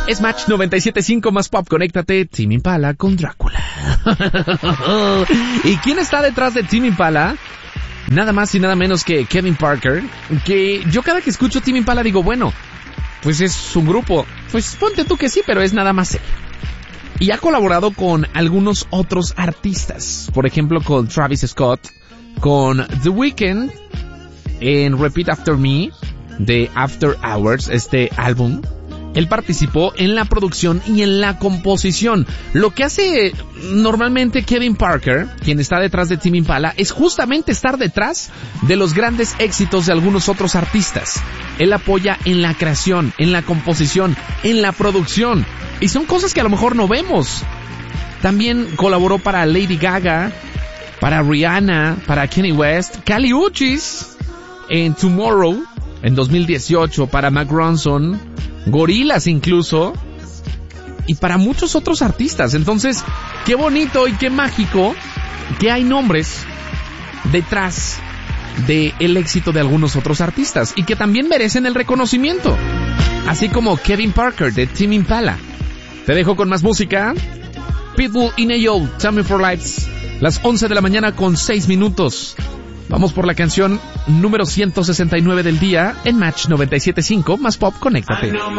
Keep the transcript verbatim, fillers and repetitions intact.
Es Match noventa y siete punto cinco más pop, conéctate, Tame Impala con Drácula. ¿Y quién está detrás de Tame Impala? Nada más y nada menos que Kevin Parker, que yo cada que escucho Tame Impala digo, bueno, pues es un grupo, pues ponte tú que sí, pero es nada más él. Y ha colaborado con algunos otros artistas, por ejemplo con Travis Scott, con The Weeknd, en Repeat After Me, de After Hours, este álbum. Él participó en la producción y en la composición. Lo que hace normalmente Kevin Parker, quien está detrás de Tame Impala, es justamente estar detrás de los grandes éxitos de algunos otros artistas. Él apoya en la creación, en la composición, en la producción. Y son cosas que a lo mejor no vemos. También colaboró para Lady Gaga, para Rihanna, para Kanye West, Kali Uchis en Tomorrow, en dos mil dieciocho, para Mark Ronson, Gorillaz incluso, y para muchos otros artistas. Entonces, qué bonito y qué mágico que hay nombres detrás del éxito de algunos otros artistas y que también merecen el reconocimiento, así como Kevin Parker de Tame Impala. Te dejo con más música. Pitbull y Nayo, Time for Lives, las once de la mañana con seis minutos. Vamos por la canción número ciento sesenta y nueve del día en Match noventa y siete punto cinco más pop, conéctate.